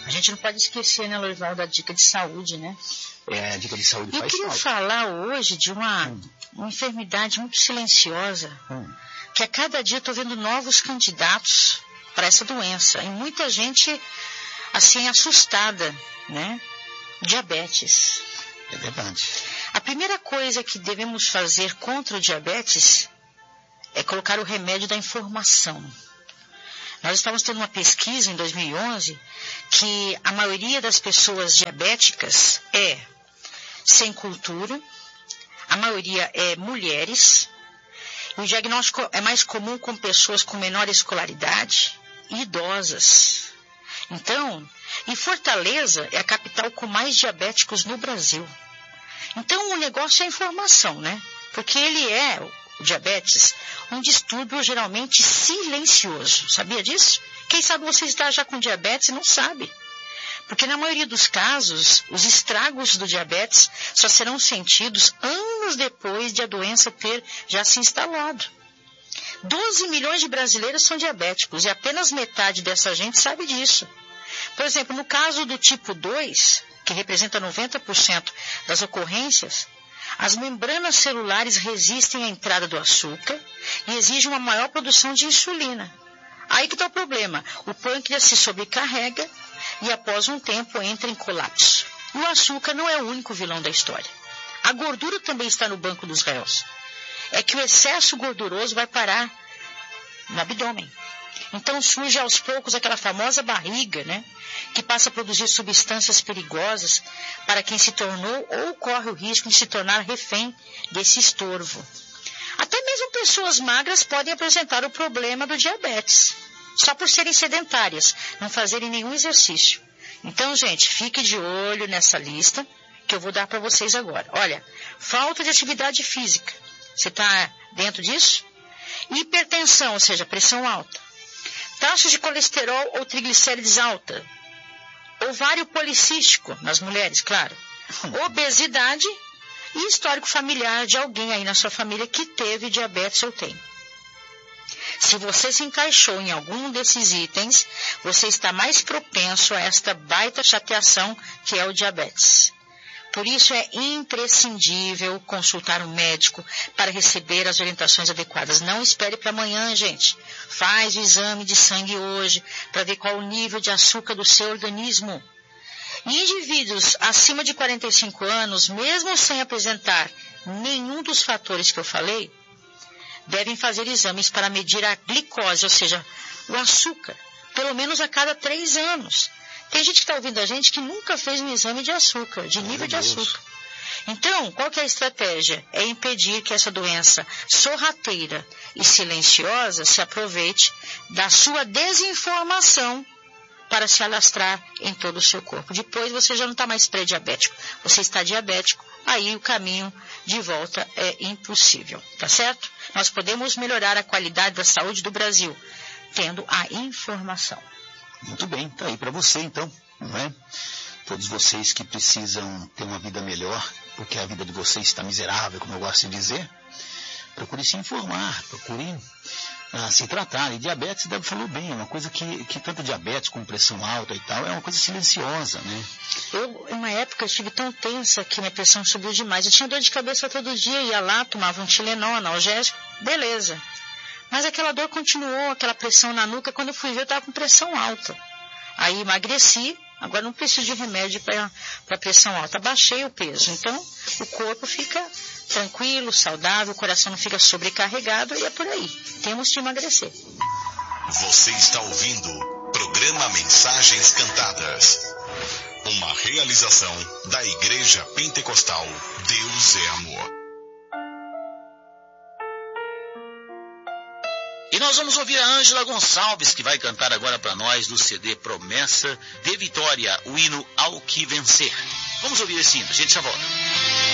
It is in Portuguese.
A gente não pode esquecer, né, Lorival, da dica de saúde, né? A dica de saúde faz falta. Eu queria falar hoje de uma enfermidade muito silenciosa, que a cada dia eu estou vendo novos candidatos para essa doença. E muita gente, assim, assustada, né? Diabetes. É verdade. A primeira coisa que devemos fazer contra o diabetes é colocar o remédio da informação. Nós estávamos tendo uma pesquisa em 2011 que a maioria das pessoas diabéticas é sem cultura, a maioria é mulheres, e o diagnóstico é mais comum com pessoas com menor escolaridade e idosas. Então, e Fortaleza é a capital com mais diabéticos no Brasil. Então, o negócio é a informação, né? Porque o diabetes, um distúrbio geralmente silencioso. Sabia disso? Quem sabe você está já com diabetes e não sabe. Porque na maioria dos casos, os estragos do diabetes só serão sentidos anos depois de a doença ter já se instalado. 12 milhões de brasileiros são diabéticos e apenas metade dessa gente sabe disso. Por exemplo, no caso do tipo 2, que representa 90% das ocorrências, as membranas celulares resistem à entrada do açúcar e exigem uma maior produção de insulina. Aí que está o problema. O pâncreas se sobrecarrega e após um tempo entra em colapso. E o açúcar não é o único vilão da história. A gordura também está no banco dos réus. É que o excesso gorduroso vai parar no abdômen. Então surge aos poucos aquela famosa barriga, né? Que passa a produzir substâncias perigosas para quem se tornou ou corre o risco de se tornar refém desse estorvo. Até mesmo pessoas magras podem apresentar o problema do diabetes, só por serem sedentárias, não fazerem nenhum exercício. Então, gente, fique de olho nessa lista que eu vou dar para vocês agora. Olha, falta de atividade física. Você está dentro disso? Hipertensão, ou seja, pressão alta. Taxa de colesterol ou triglicérides alta. Ovário policístico, nas mulheres, claro. Obesidade e histórico familiar de alguém aí na sua família que teve diabetes ou tem. Se você se encaixou em algum desses itens, você está mais propenso a esta baita chateação que é o diabetes. Por isso é imprescindível consultar um médico para receber as orientações adequadas. Não espere para amanhã, gente. Faz o exame de sangue hoje para ver qual o nível de açúcar do seu organismo. Indivíduos acima de 45 anos, mesmo sem apresentar nenhum dos fatores que eu falei, devem fazer exames para medir a glicose, ou seja, o açúcar, pelo menos a cada 3 anos. Tem gente que está ouvindo a gente que nunca fez um exame de açúcar, de nível de açúcar. Então, qual que é a estratégia? É impedir que essa doença sorrateira e silenciosa se aproveite da sua desinformação para se alastrar em todo o seu corpo. Depois você já não está mais pré-diabético, você está diabético, aí o caminho de volta é impossível, tá certo? Nós podemos melhorar a qualidade da saúde do Brasil, tendo a informação. Muito bem, tá aí para você então, não é? Todos vocês que precisam ter uma vida melhor, porque a vida de vocês está miserável, como eu gosto de dizer, procure se informar, procure se tratar. E diabetes, Débora falou bem, é uma coisa que tanto diabetes como pressão alta e tal, é uma coisa silenciosa, né? Eu, em uma época, estive tão tensa que minha pressão subiu demais. Eu tinha dor de cabeça todo dia, ia lá, tomava um Tilenol, analgésico, beleza. Mas aquela dor continuou, aquela pressão na nuca, quando eu fui ver eu estava com pressão alta. Aí emagreci, agora não preciso de remédio para pressão alta, baixei o peso. Então, o corpo fica tranquilo, saudável, o coração não fica sobrecarregado e é por aí. Temos de emagrecer. Você está ouvindo o programa Mensagens Cantadas. Uma realização da Igreja Pentecostal Deus é Amor. E nós vamos ouvir a Ângela Gonçalves, que vai cantar agora para nós do CD Promessa de Vitória, o hino Ao Que Vencer. Vamos ouvir esse hino, a gente já volta.